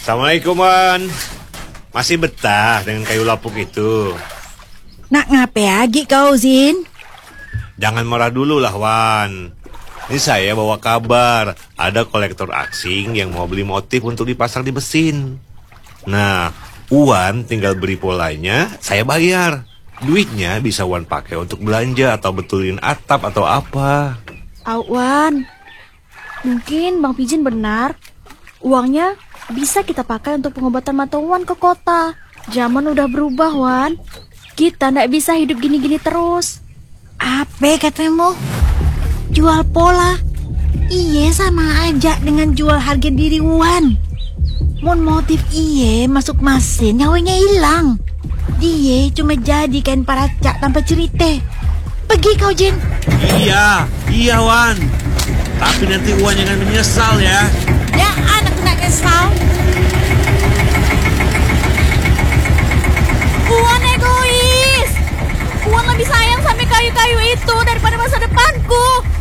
Assalamualaikum, Wan. Masih betah dengan kayu lapuk itu? Nak ngapain lagi kau, Zin? Jangan marah dulu lah, Wan. Ini saya bawa kabar. Ada kolektor asing yang mau beli motif untuk dipasang di mesin. Nah, Wan tinggal beri polanya, saya bayar. Duitnya bisa Wan pakai untuk belanja atau betulin atap atau apa. Wan, mungkin Bang Pijin benar. Uangnya bisa kita pakai untuk pengobatan mata Wan ke kota. Zaman udah berubah, Wan. Kita ndak bisa hidup gini-gini terus. Apa katamu? Jual pola? Iye sama aja dengan jual harga diri Wan. Mon motif iye masuk mesin, nyawanya hilang. Dia cuma jadi kain paracak tanpa cerita. Pergi kau, Jin. Iya Wan. Tapi nanti Wan jangan menyesal ya. Ya, anak nak kesal. Wan egois. Wan lebih sayang sama kayu-kayu itu daripada masa depanku.